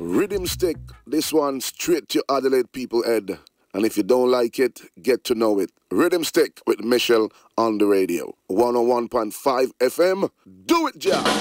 Rhythm stick, this one straight to Adelaide people head. And if you don't like it, get to know it. Rhythm stick with Michelle on the radio. 101.5 FM. Do it, Jack!